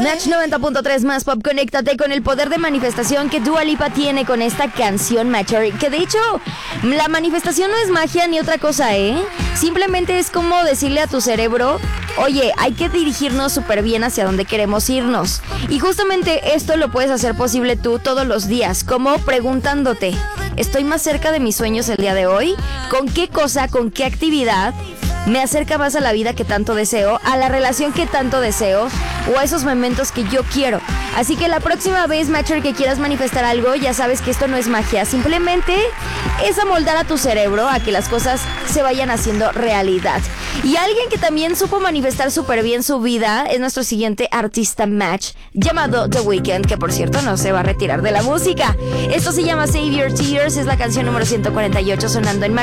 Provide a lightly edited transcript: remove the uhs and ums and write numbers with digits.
Match 90.3 más pop, conéctate con el poder de manifestación que Dua Lipa tiene con esta canción Matcher. Que de hecho, la manifestación no es magia ni otra cosa, Simplemente es como decirle a tu cerebro, oye, hay que dirigirnos súper bien hacia donde queremos irnos. Y justamente esto lo puedes hacer posible tú todos los días, como preguntándote, ¿estoy más cerca de mis sueños el día de hoy? ¿Con qué cosa, con qué actividad me acerca más a la vida que tanto deseo, a la relación que tanto deseo o a esos momentos que yo quiero? Así que la próxima vez, Matcher, que quieras manifestar algo, ya sabes que esto no es magia, simplemente es amoldar a tu cerebro a que las cosas se vayan haciendo realidad. Y alguien que también supo manifestar súper bien su vida es nuestro siguiente artista Match, llamado The Weeknd, que por cierto no se va a retirar de la música. Esto se llama Save Your Tears, es la canción número 148 sonando en